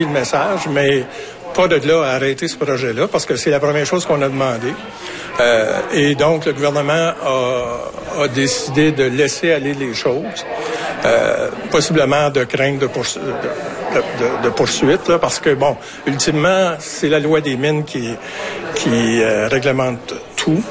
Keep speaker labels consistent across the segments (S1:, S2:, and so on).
S1: le message, mais pas de là à arrêter ce projet-là, parce que c'est la première chose qu'on a demandé. Et donc, le gouvernement a décidé de laisser aller les choses, possiblement de crainte de poursuite, là, parce que, bon, ultimement, c'est la loi des mines qui réglemente tout.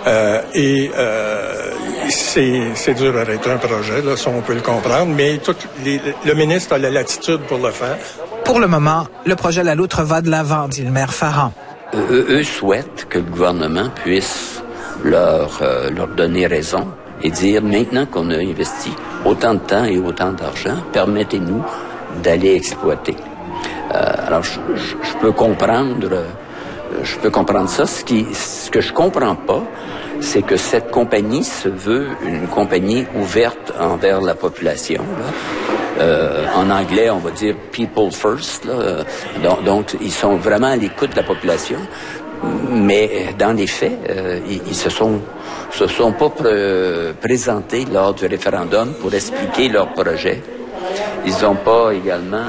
S1: C'est dur d'arrêter un projet, là, ça on peut le comprendre, mais le ministre a la latitude pour le faire.
S2: Pour le moment, le projet La Loutre va de l'avant, dit le maire Farran.
S3: Eux souhaitent que le gouvernement puisse leur donner raison et dire, maintenant qu'on a investi autant de temps et autant d'argent, permettez-nous d'aller exploiter. Alors, je peux comprendre ça. Ce que je comprends pas, c'est que cette compagnie se veut une compagnie ouverte envers la population, là. En anglais, on va dire « people first ». Là. Donc, ils sont vraiment à l'écoute de la population. Mais dans les faits, ils se sont pas présentés lors du référendum pour expliquer leur projet. Ils n'ont pas également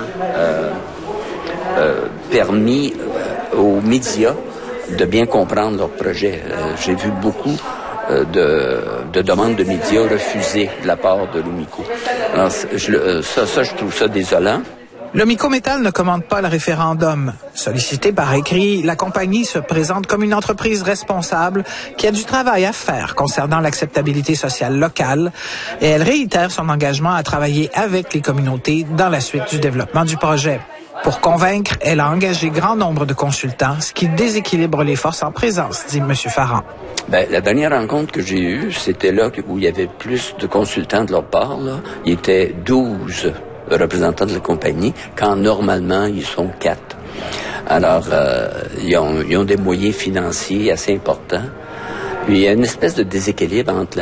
S3: permis aux médias de bien comprendre leur projet. J'ai vu beaucoup de demandes de médias refusées de la part de l'OMICO. Alors, je trouve ça désolant.
S2: L'Omico Métal ne commande pas le référendum. Sollicitée par écrit, la compagnie se présente comme une entreprise responsable qui a du travail à faire concernant l'acceptabilité sociale locale et elle réitère son engagement à travailler avec les communautés dans la suite du développement du projet. Pour convaincre, elle a engagé grand nombre de consultants, ce qui déséquilibre les forces en présence, dit M. Farran.
S3: La dernière rencontre que j'ai eue, c'était là où il y avait plus de consultants de leur part, là. Il y était 12 représentants de la compagnie, quand normalement, ils sont 4. Alors, ils ont des moyens financiers assez importants. Puis, il y a une espèce de déséquilibre entre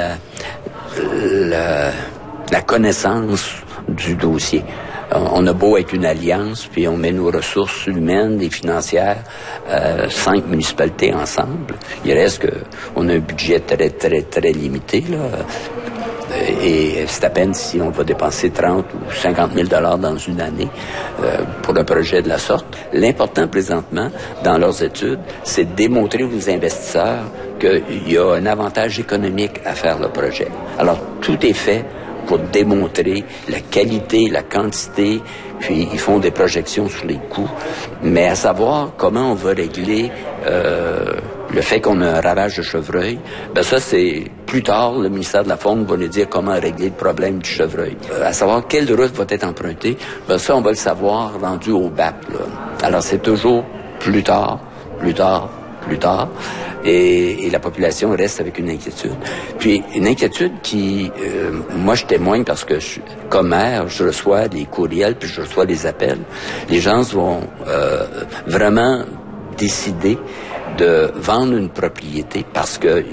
S3: la connaissance du dossier. On a beau être une alliance, puis on met nos ressources humaines et financières, 5 municipalités ensemble. Il reste on a un budget très, très, très limité, là. Et c'est à peine si on va dépenser 30 ou 50 000 $ dans une année pour un projet de la sorte. L'important présentement, dans leurs études, c'est de démontrer aux investisseurs qu'il y a un avantage économique à faire le projet. Alors, tout est fait pour démontrer la qualité, la quantité, puis ils font des projections sur les coûts. Mais à savoir comment on va régler le fait qu'on a un ravage de chevreuil, ça c'est plus tard, le ministère de la Faune va nous dire comment régler le problème du chevreuil. À savoir quelle route va être empruntée, ça on va le savoir rendu au BAP, là. Alors c'est toujours plus tard, et la population reste avec une inquiétude. Puis une inquiétude qui, moi je témoigne parce que comme maire, je reçois des courriels puis je reçois des appels. Les gens vont vraiment décider de vendre une propriété parce que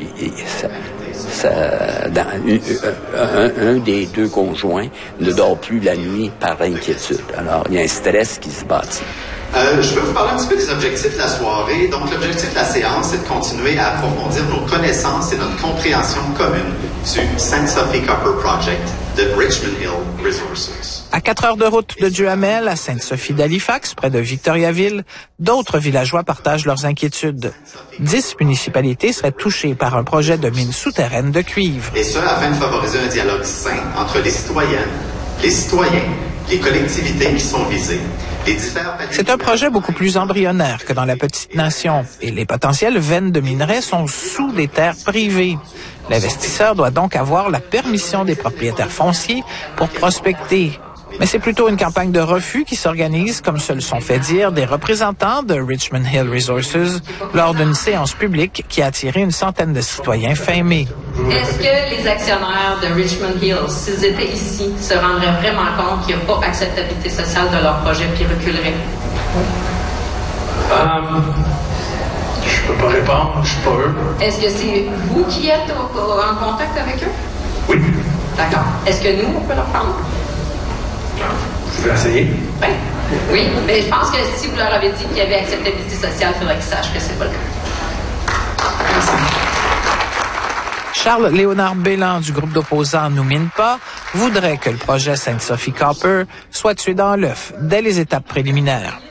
S3: un des deux conjoints ne dort plus la nuit par inquiétude. Alors il y a un stress qui se bâtit.
S4: Je vais vous parler un petit peu des objectifs de la soirée. Donc, l'objectif de la séance, c'est de continuer à approfondir nos connaissances et notre compréhension commune du Sainte Sophie Copper Project de Richmond Hill Resources.
S2: À 4 heures de route de Duhamel, à Sainte-Sophie d'Halifax, près de Victoriaville, d'autres villageois partagent leurs inquiétudes. 10 municipalités seraient touchées par un projet de mine souterraine de cuivre.
S4: Et ce, afin de favoriser un dialogue sain entre les citoyens, les collectivités qui sont visées.
S2: C'est un projet beaucoup plus embryonnaire que dans la petite nation et les potentielles veines de minerais sont sous des terres privées. L'investisseur doit donc avoir la permission des propriétaires fonciers pour prospecter. Mais c'est plutôt une campagne de refus qui s'organise, comme se le sont fait dire des représentants de Richmond Hill Resources lors d'une séance publique qui a attiré une centaine de citoyens fin mai.
S5: Est-ce que les actionnaires de Richmond Hill, s'ils étaient ici, se rendraient vraiment compte qu'il n'y a pas acceptabilité sociale de leur projet puis reculeraient?
S6: Je peux pas répondre, je suis pas eux.
S5: Est-ce que c'est vous qui êtes en contact avec eux?
S6: Oui.
S5: D'accord. Est-ce que nous, on peut leur parler?
S6: Vous pouvez essayer?
S5: Ben, oui, mais je pense que si vous leur avez dit qu'il y avait acceptabilité sociale, il faudrait qu'ils sachent que c'est pas le cas. Merci.
S2: Charles-Léonard Bélan du groupe d'opposants Nous mine pas voudrait que le projet Sainte Sophie Copper soit tué dans l'œuf dès les étapes préliminaires.